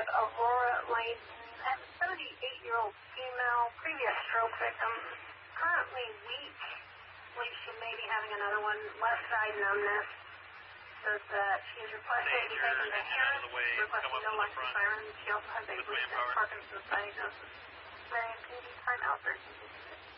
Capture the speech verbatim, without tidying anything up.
with Aurora Lane. A seventy-eight-year-old female, previous stroke victim, currently weak. Believes she may be having another one. Left side numbness. Says that she is requested to be taken to Harris, requesting no lights or sirens. She also has a recent Parkinson's diagnosis. Marion P D, timeout thirteen.